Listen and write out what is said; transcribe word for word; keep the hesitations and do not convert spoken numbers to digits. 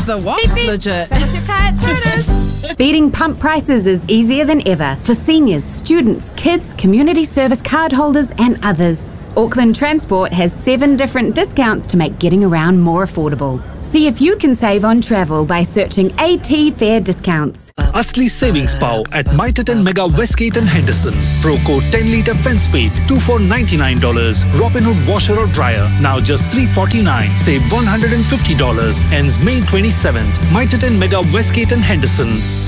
Is the wasp legit? Sell us your kite, here it is. Beating pump prices is easier than ever for seniors, students, kids, community service card holders and others. Auckland Transport has seven different discounts to make getting around more affordable. See if you can save on travel by searching AT Fair Discounts. Asli savings pow at Mitre Mega Westgate and Henderson. Pro Code ten litre fence paint, two for ninety-nine dollars. Robinhood washer or dryer, now just three forty-nine. Save one hundred fifty dollars. Ends May twenty-seventh. Mitre Mega Westgate and Henderson.